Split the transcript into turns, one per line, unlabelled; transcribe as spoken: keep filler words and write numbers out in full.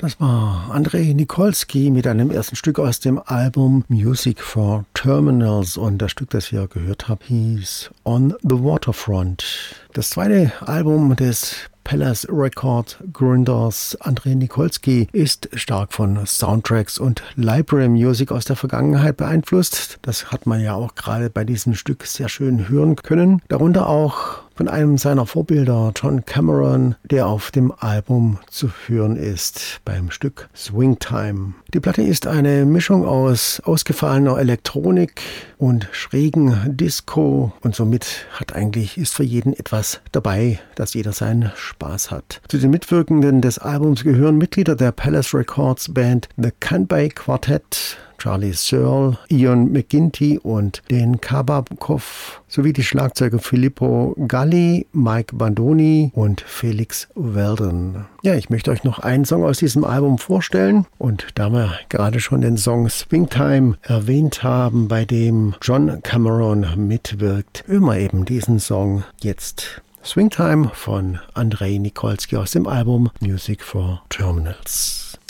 Das war Andrei Nikolsky mit einem ersten Stück aus dem Album Music for Terminals und das Stück, das ihr gehört habt, hieß On the Waterfront. Das zweite Album des Palace Record Gründers Andrei Nikolsky ist stark von Soundtracks und Library Music aus der Vergangenheit beeinflusst. Das hat man ja auch gerade bei diesem Stück sehr schön hören können. Darunter auch von einem seiner Vorbilder, John Cameron, der auf dem Album zu hören ist beim Stück Swing Time. Die Platte ist eine Mischung aus ausgefallener Elektronik und schrägen Disco und somit hat eigentlich ist für jeden etwas dabei, dass jeder seinen Spaß hat. Zu den Mitwirkenden des Albums gehören Mitglieder der Palace Records Band The Canby Quartet, Charlie Searle, Ian McGinty und Dan Kabakov sowie die Schlagzeuger Filippo Galli, Mike Bandoni und Felix Weldon. Ja, ich möchte euch noch einen Song aus diesem Album vorstellen und da wir gerade schon den Song Swingtime erwähnt haben, bei dem John Cameron mitwirkt, hören wir eben diesen Song jetzt. Swingtime von Andrei Nikolsky aus dem Album Music for Terminals.